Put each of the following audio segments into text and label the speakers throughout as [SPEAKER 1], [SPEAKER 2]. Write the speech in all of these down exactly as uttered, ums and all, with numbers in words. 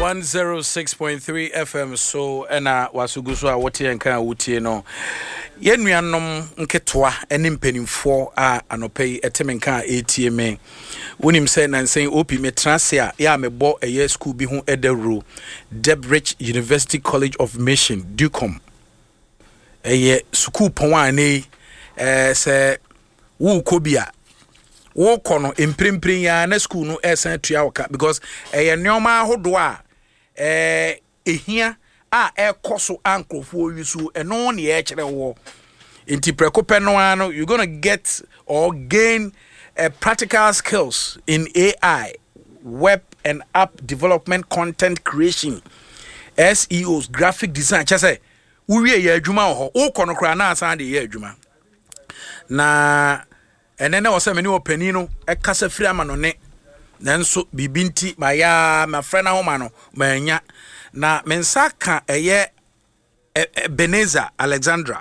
[SPEAKER 1] one oh six point three F M so ena wasuguso a wote enka wotie no yenuanom nketoa ene mpanimfo a anopei etemenka etie me wonim say nansen opi metrase a ya mebo eye school bi ho edawro Debridge University College of Mission Ducom eye school pon ane eh se wo kobia wo kono emprempren ya na school no esan tua waka because eye nneoma ahodo a eh ehia a ekoso ankrofo yusu eno ne ye kire wo inti prekope no ano you're going to get or gain uh, practical skills in A I, web and app development, content creation, S E Os, graphic design. Just say we ye adwuma ho o kono kra na asan de ye adwuma na ene na wose meni opani no e kasa firi ama no ne nanso bibinti maya ma frena ho ma no manya na mensaka eye Beneza Alexandra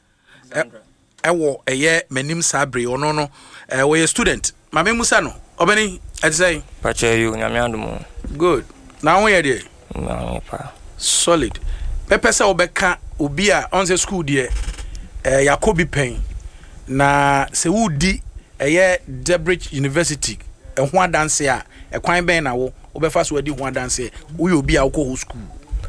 [SPEAKER 1] ewo eye menim sabre ono no eh we student mame musa no obani ati say
[SPEAKER 2] pache you nyamiandumo
[SPEAKER 1] good na wo ye de
[SPEAKER 2] na pa
[SPEAKER 1] solid pepe se obeka obi a on school de eh yakobi pen na se wudi eye Debridge University e ho adanse a e kwan ben na wo obefa so wadi ho adanse wo ye obi a wo ko school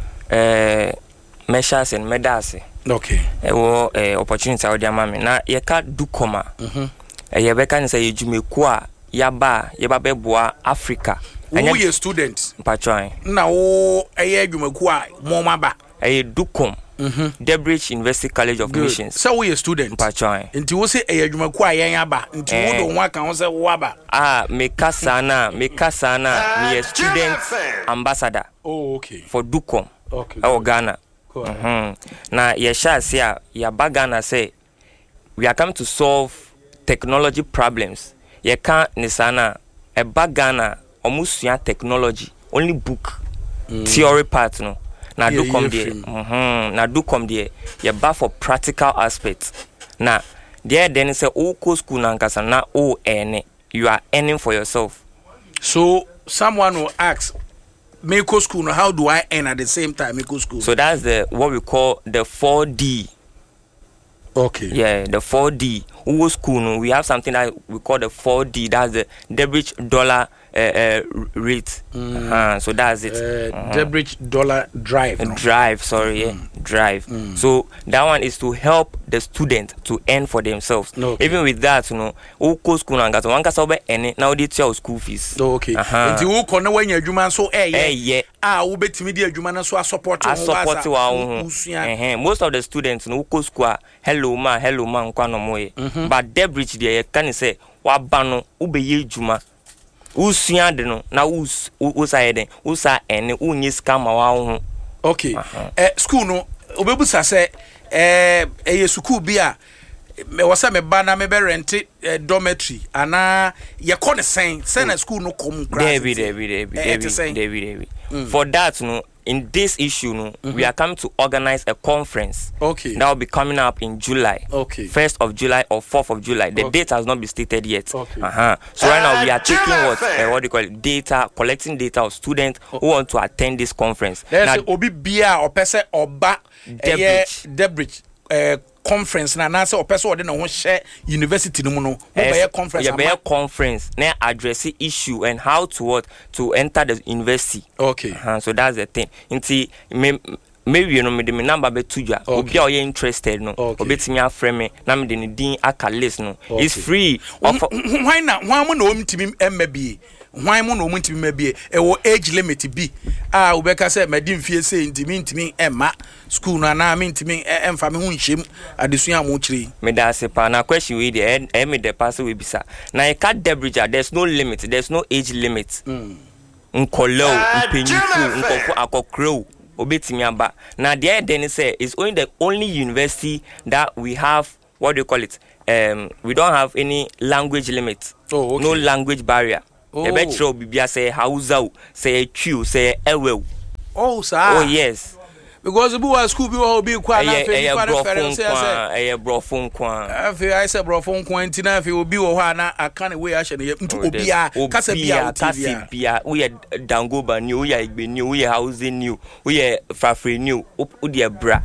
[SPEAKER 2] eh measures and medase.
[SPEAKER 1] Okay.
[SPEAKER 2] Ewo eh opportunity awdi amame na ye ka dukoma. Mhm. Eh ye beka nse ye dwumeku a yaba ye ba beboa Africa.
[SPEAKER 1] Who ye student?
[SPEAKER 2] Patron.
[SPEAKER 1] Na wo eye dwumeku a mo maba.
[SPEAKER 2] Eh dukom. Mhm. Debridge University College of Missions.
[SPEAKER 1] So we ye student.
[SPEAKER 2] Patron.
[SPEAKER 1] Nti wo se eye dwumeku a yen aba. Nti wo do ho aka ho se wo aba.
[SPEAKER 2] Ah, me kasana, me kasana, me student ambassador.
[SPEAKER 1] Oh, okay.
[SPEAKER 2] For dukom.
[SPEAKER 1] Okay.
[SPEAKER 2] Oh, Ghana.
[SPEAKER 1] Mhm.
[SPEAKER 2] Na ye sha say ya bagana say we are coming to solve technology problems. Ye can nisana e bagana omusua technology only book mm. theory part no. Na yeah, do come there. Mhm. Na do come there. Ye ba for practical aspects. Na there then say o ko school na nkasa na o earn you are earning for yourself.
[SPEAKER 1] So someone will ask Meko school, no, how do I earn at the same time Meko school?
[SPEAKER 2] So that's the what we call the four D.
[SPEAKER 1] Okay.
[SPEAKER 2] Yeah, the four D. Ugo school, no, we have something that we call the four D. That's the Debridge dollar uh, uh, rate. Mm. Uh, so that's it.
[SPEAKER 1] Uh,
[SPEAKER 2] uh-huh.
[SPEAKER 1] Debridge dollar drive. No?
[SPEAKER 2] Drive, sorry, mm. yeah, drive. Mm. So that one is to help the student to earn for themselves. Okay. Even with that, you know, uko school na ngato wanka sobe ene na odi tia school fees.
[SPEAKER 1] Okay. Nti uko na wanya adwuma so eh
[SPEAKER 2] eh yeah.
[SPEAKER 1] Ah, wo betimi di adwuma na so a support
[SPEAKER 2] a support wa ho. Eh most of the students no uko school hello ma hello ma nkwa no moye. But Debridge there can say wa ba no ubeye adwuma. Usua de no na us usa den usa ene unyi scam wa ho.
[SPEAKER 1] Okay. Uh-huh. Eh school no obebusa say eh eh school bi a me wasa me ba na me be rent eh, dormitory ana ye ko ne sen sen na school no kom class.
[SPEAKER 2] David David David David David for that no in this issue no mm-hmm. we are coming to organize a conference.
[SPEAKER 1] Okay.
[SPEAKER 2] That will be coming up in July.
[SPEAKER 1] Okay.
[SPEAKER 2] first of July or fourth of July. The okay. date has not been stated yet.
[SPEAKER 1] Okay.
[SPEAKER 2] Uh-huh. So right now we are taking what uh, what do you call it? Data, collecting data of students okay. who want to attend this conference.
[SPEAKER 1] There's now, obi bia or person oba
[SPEAKER 2] Debridge.
[SPEAKER 1] Debridge uh, conference na na say o person ode na ho share university no mu no be conference
[SPEAKER 2] yeah, be conference na address issue and how to what to enter the university.
[SPEAKER 1] Okay.
[SPEAKER 2] Uh-huh. So that's the thing. Inti me maybe you know me the number be tuja obi a you interested no obetimi afrɛ me na me de ne din aka list no okay. It's free.
[SPEAKER 1] Why na why mo na o mtimi emma bi why mo na o mtimi ma bi e wo age limit bi ah obeka say madi mfie say ntimi ntimi emma school na na me ntimi emfa me hu nhyem adesua mo kire
[SPEAKER 2] me da se pa na question we dey e me the person we bisa na e ka Debridge there's no limit, there's no age limit. Mm. Nkolo mpenyifo nkofo akokro obetimi aba na there then say it's only the only university that we have what do you call it um we don't have any language limit.
[SPEAKER 1] Oh, okay.
[SPEAKER 2] No language barrier.
[SPEAKER 1] Oh.
[SPEAKER 2] The betro bibia say Hausa, say Chu, say Ewe.
[SPEAKER 1] Oh, sir.
[SPEAKER 2] Oh yes.
[SPEAKER 1] because bu wa school bi wa obi kwa na
[SPEAKER 2] fe
[SPEAKER 1] kwa na fere say
[SPEAKER 2] say eh brofo kwa
[SPEAKER 1] afi I say brofo kwa ntina fi obi wo ho na aka na we ahye ne ntu obi a kasa bia
[SPEAKER 2] kasa bia we dangoba ni we igbe ni we housing new we frafre new we dey bra.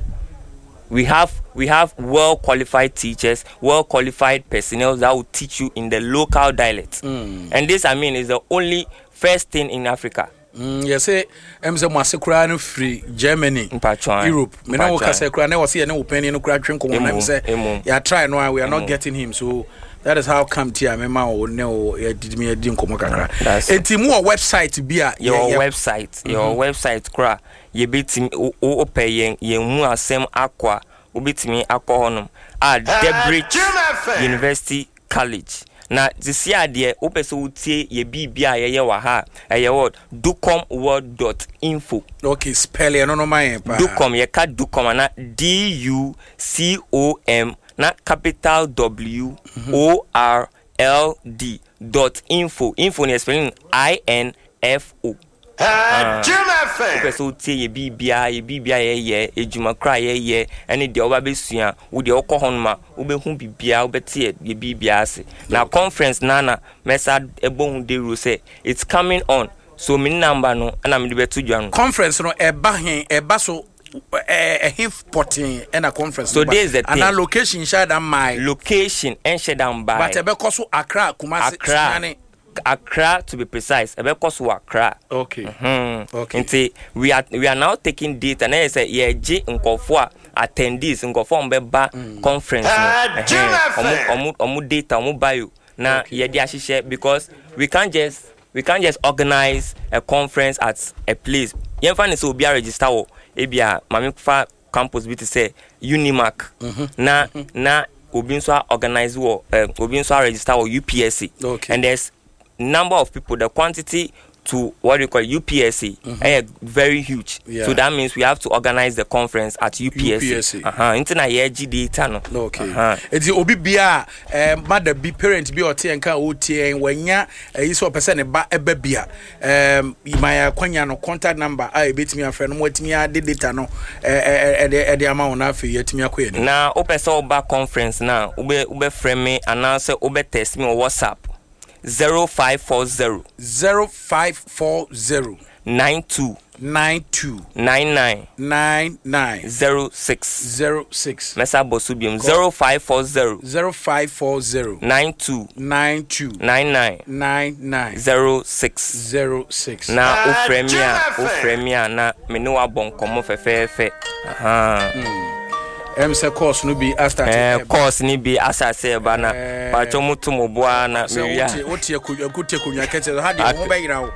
[SPEAKER 2] We have we have well qualified teachers, well qualified personnel that will teach you in the local dialect. Mm. And this, I mean, is the only first thing in Africa.
[SPEAKER 1] Mm, yes, I'm say masekura no free Germany, Europe. Me na wo kasa kura na wo say na wo penny no kura twen ko na say ya try no we are not getting him. So that is how come tia me ma wo ne wo ya did me di nkomo kakra. Enti mu website bia
[SPEAKER 2] your website, your website kura ye betimi o pay yen yen hu asem akwa obetimi akọ honum at Debridge University College. Na this year there opeso utie ye bibia ye ye wa ha eye word ducom world dot info.
[SPEAKER 1] Okay, spell it no no my pa.
[SPEAKER 2] Ducom ye ka ducom na D U C O M na capital W O R L D dot info. Info ni spelling I N F O. Uh, Jim F M. Opeso utie ye bibia ye bibia ye ye ejuma kra ye ye ene de oba besua wo de okọ honma wo be hu bibia wo betie ye bibia ase. Na conference nana mesa ebohun de ro say it's coming on. So me number no na me de betu dwan.
[SPEAKER 1] Conference no eba hen eba so eh hif potting and a conference.
[SPEAKER 2] So there's the thing.
[SPEAKER 1] And a location share than my
[SPEAKER 2] location and share than by.
[SPEAKER 1] But ebe koso Accra Kumasi
[SPEAKER 2] Accra. Accra to be precise, ebe koso Accra.
[SPEAKER 1] Okay.
[SPEAKER 2] Mm-hmm. Okay. Nti we are we are now taking data. Na say ye G nkofo a attendees nkofo mbeba conference no. Omu omu omu data omu bio na ye di ahihye because we can't just we can't just organize a conference at a place. Yen fa ne so obi register wo ebia mame fa campus bi to say Unimark na na obi nso organize wo obi nso register wo U P S C.
[SPEAKER 1] Okay.
[SPEAKER 2] And there's number of people, the quantity to what we call U P S C, mm-hmm. are very huge. Yeah. So that means we have to organize the conference at U P S C. U P S C. Uh-huh. Internet ye G data no.
[SPEAKER 1] Okay. Uh-huh. Eti obi bia eh mother be parent bi ote enka otie wanya yiso person ba eba bia um my kwanya no contact number a ebetimi afre no watimi ade data no eh eh eh de amount na afi yetimi akoye ni.
[SPEAKER 2] Na opese oba conference na ube ube frame me announce ube text me on WhatsApp zero five four zero
[SPEAKER 1] zero five four zero
[SPEAKER 2] nine two
[SPEAKER 1] nine two
[SPEAKER 2] nine nine
[SPEAKER 1] nine nine
[SPEAKER 2] zero six
[SPEAKER 1] zero six.
[SPEAKER 2] Mesa bosubium zero five four zero
[SPEAKER 1] zero five four zero
[SPEAKER 2] nine two
[SPEAKER 1] nine two
[SPEAKER 2] nine nine
[SPEAKER 1] nine nine
[SPEAKER 2] zero six
[SPEAKER 1] zero six.
[SPEAKER 2] Na o premier o premier na me no abon komo fefefe. Aha.
[SPEAKER 1] Em se course no be astart
[SPEAKER 2] eh course ni be asase ba na pa cho mutu moboa na me ya
[SPEAKER 1] oti akuti akunya kete ha de ho ba yira wo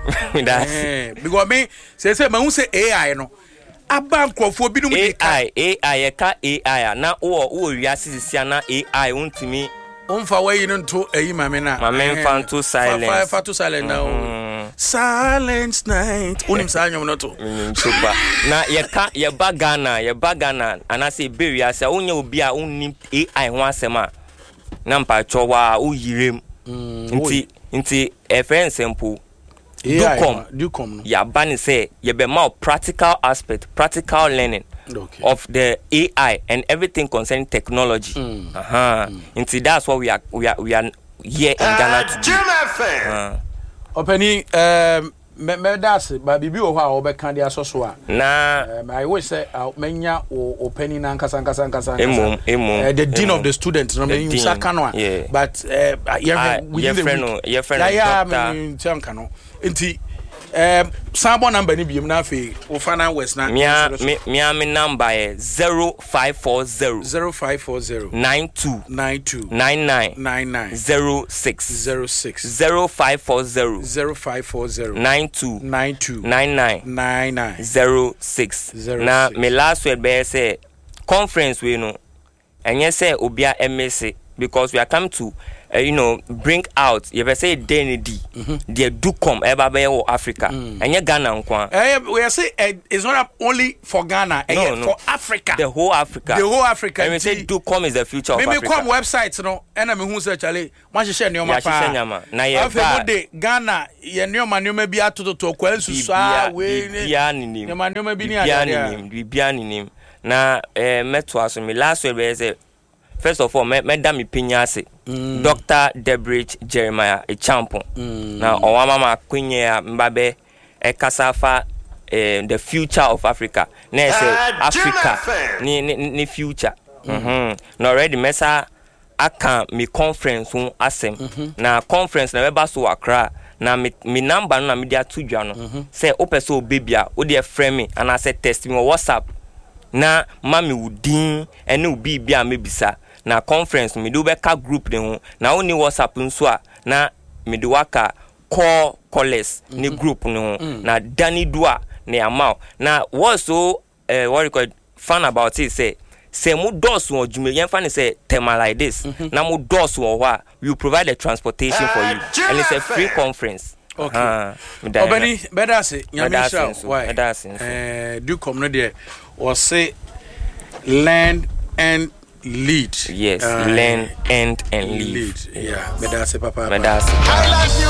[SPEAKER 1] eh because me say say ma hu say A I no aba nkrofo bi no mu de
[SPEAKER 2] ka A I e ka A I na wo wo wi asisi na A I untimi
[SPEAKER 1] onfa wa yi no nto eyi mame na
[SPEAKER 2] mame mfa nto silence
[SPEAKER 1] fa to silence na silence night unim sa anyom no to
[SPEAKER 2] super na ye ka ye bagana ye bagana anase bewi ase onye obi a unnim A I ho asema na mpa chowa uyirem nti nti e friend simple ducom
[SPEAKER 1] ducom
[SPEAKER 2] ya bani say ye be more practical aspect practical learning okay. of the A I and everything concerning technology. Mm. Uh-huh. Mm. Nti that's what we are we are we are here in Ghana to do. Uh,
[SPEAKER 1] Openi um me me that's ba bibi o ho a obeka dia soso a
[SPEAKER 2] na
[SPEAKER 1] um, I wish say uh, menya o openi na nkasa nkasa nkasa
[SPEAKER 2] emum emum
[SPEAKER 1] uh, the dean emum. Of the students no me saka no
[SPEAKER 2] yeah.
[SPEAKER 1] But uh, yeah we
[SPEAKER 2] your friend no your friend
[SPEAKER 1] yeah yeah me nka no nti um sambo number ni biem na afi o fana west na
[SPEAKER 2] mia mia me number is zero five four zero
[SPEAKER 1] zero five four zero
[SPEAKER 2] nine two
[SPEAKER 1] nine two
[SPEAKER 2] nine nine
[SPEAKER 1] nine nine
[SPEAKER 2] zero six
[SPEAKER 1] zero six
[SPEAKER 2] zero five four zero
[SPEAKER 1] zero five four zero
[SPEAKER 2] nine two
[SPEAKER 1] nine two
[SPEAKER 2] nine nine
[SPEAKER 1] nine nine
[SPEAKER 2] zero six. Na me last word be say conference we no enye say obia M S C because we are come to uh, you know, bring out, you ever say D N D, they do come ever be Africa, mm. and you Ghana nkwa.
[SPEAKER 1] Uh, we say uh, it's not only for Ghana, no, uh, no. for Africa.
[SPEAKER 2] The whole Africa.
[SPEAKER 1] The whole Africa.
[SPEAKER 2] And we say do come is the future
[SPEAKER 1] me
[SPEAKER 2] of
[SPEAKER 1] me
[SPEAKER 2] Africa.
[SPEAKER 1] Me come websites no, and I'm who say Charlie, ma share nyoma pa.
[SPEAKER 2] Ya share nyama. Na ye
[SPEAKER 1] ba. Ghana, ye nyoma nyoma bi atoto to kwansu sa we
[SPEAKER 2] ni. Bibia ni nim.
[SPEAKER 1] Nyoma nyoma bi ni
[SPEAKER 2] Bibia ni nim. Bibia ni nim. Na eh metwa so me last week be say first of all me me da me pinya ase. Mm. Doctor Debridge Jeremiah Echampo. Mm. Na owa mama kwenye mbabe e kasafa eh, the future of Africa. Na say Africa ni ni, ni future. Mhm. Mm na already mesa aka me conference won asem. Mm-hmm. Na conference na beba so Accra. Na me, me number no na media to dwa no. Mm-hmm. Say opeso baby a wo de frame me and I say text me on WhatsApp. Na mami wudin ene ubi bia mebisa. Na conference me do beka group de ho na oni WhatsApp nso a na me do waka call callers mm-hmm. ni group no mm. na Danny Dua ne amount na what so uh, what you call fun about it say say mo dos won jume yen fan say tema like this mm-hmm. na mo dos won wa we provide the transportation uh, for you and it's a free conference.
[SPEAKER 1] Okay. Uh, Obani better say nyamisha why
[SPEAKER 2] eh
[SPEAKER 1] do come no there or say land and lead.
[SPEAKER 2] Yes, uh, learn and and lead.
[SPEAKER 1] lead. Yeah, better say papa.
[SPEAKER 2] Better say.